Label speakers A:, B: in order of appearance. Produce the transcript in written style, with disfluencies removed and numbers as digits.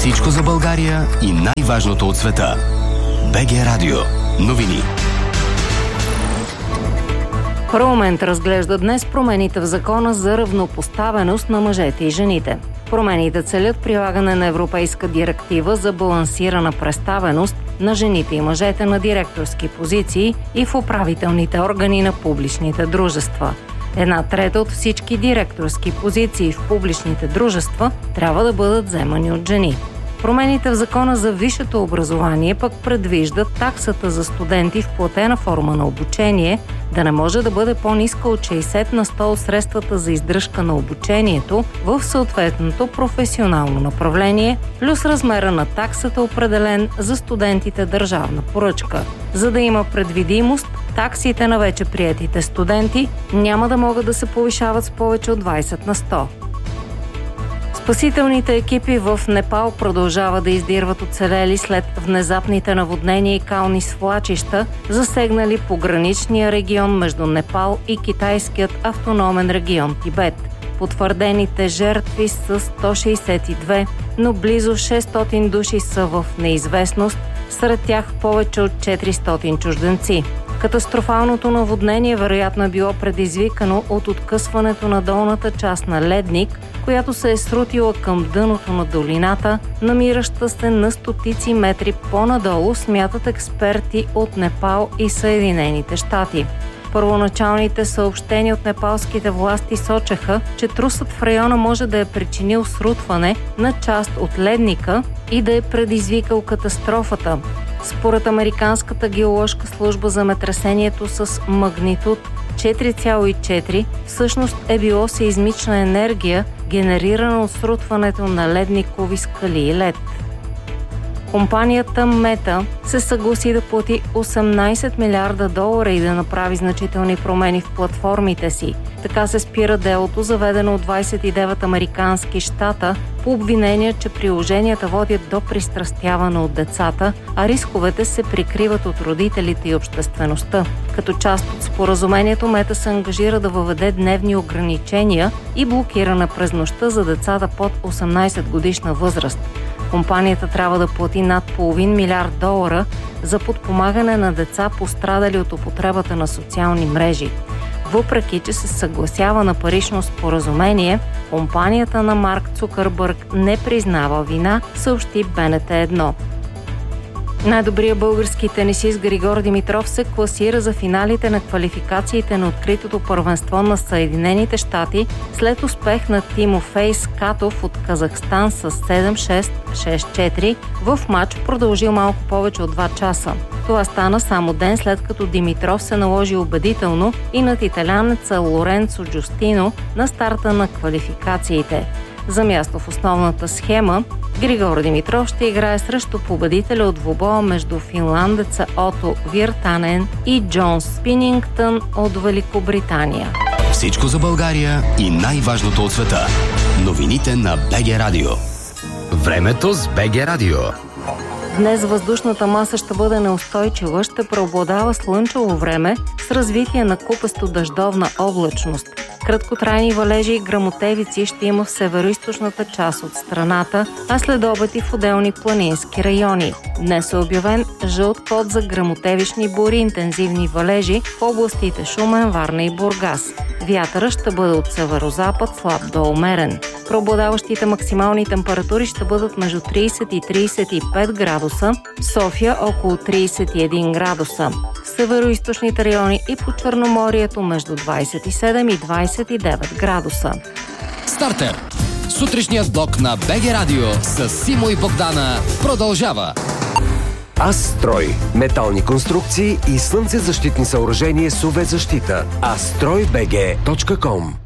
A: Всичко за България и най-важното от света. БГ Радио. Новини.
B: Парламент разглежда днес промените в закона за равнопоставеност на мъжете и жените. Промените целят прилагане на Европейска директива за балансирана представеност на жените и мъжете на директорски позиции и в управителните органи на публичните дружества. 1/3 от всички директорски позиции в публичните дружества трябва да бъдат вземани от жени. Промените в закона за висшето образование пък предвиждат таксата за студенти в платена форма на обучение да не може да бъде по-ниска от 60% от средствата за издръжка на обучението в съответното професионално направление, плюс размера на таксата, определен за студентите държавна поръчка. За да има предвидимост, таксите на вече приетите студенти няма да могат да се повишават с повече от 20%. Спасителните екипи в Непал продължават да издирват оцелели след внезапните наводнения и кални свлачища, засегнали пограничния регион между Непал и китайският автономен регион Тибет. Потвърдените жертви са 162, но близо 600 души са в неизвестност, сред тях повече от 400 чужденци. Катастрофалното наводнение вероятно е било предизвикано от откъсването на долната част на ледник, която се е срутила към дъното на долината, намираща се на стотици метри по-надолу, смятат експерти от Непал и Съединените щати. Първоначалните съобщения от непалските власти сочеха, че трусът в района може да е причинил срутване на част от ледника и да е предизвикал катастрофата. Според Американската геоложка служба, земетресението с магнитуд 4,4 всъщност е било сеизмична енергия, генерирана от срутването на ледникови скали и лед. Компанията Мета се съгласи да плати $18 милиарда и да направи значителни промени в платформите си. Така се спира делото, заведено от 29 американски щата, по обвинение, че приложенията водят до пристрастяване от децата, а рисковете се прикриват от родителите и обществеността. Като част от споразумението, Мета се ангажира да въведе дневни ограничения и блокиране през нощта за децата под 18 годишна възраст. Компанията трябва да плати над $500 милиарда за подпомагане на деца, пострадали от употребата на социални мрежи. Въпреки че се съгласява на парично споразумение, компанията на Марк Цукърбърг не признава вина, съобщи БНТ1. Най-добрият български тенисист Григор Димитров се класира за финалите на квалификациите на откритото първенство на Съединените щати след успех на Тимофей Скатов от Казахстан с 7-6, 6-4 в матч, продължил малко повече от 2 часа. Това стана само ден след като Димитров се наложи убедително и над италянеца Лоренцо Джустино на старта на квалификациите. За място в основната схема Григор Димитров ще играе срещу победителя от двубоя между финландеца Ото Виртанен и Джон Спинингтън от Великобритания.
A: Всичко за България и най-важното от света. Новините на БГ Радио. Времето с БГ Радио.
B: Днес въздушната маса ще бъде неустойчива, ще преобладава слънчево време с развитие на купесто дъждовна облачност. Краткотрайни валежи и гръмотевици ще има в североизточната част от страната, а след обед и в отделни планински райони. Днес е обявен жълт код за гръмотевични бури, интензивни валежи в областите Шумен, Варна и Бургас. Вятърът ще бъде от северозапад, слаб до умерен. Преобладаващите максимални температури ще бъдат между 30 и 35 градуса, в София около 31 градуса. В североизточните райони и по Черноморието между 27 и 29 градуса.
A: Стартер! Сутрешният блок на БГ Радио с Симо и Богдана продължава.
C: Астрой. Метални конструкции и слънцезащитни съоръжения с UV защита. astroi.bg.com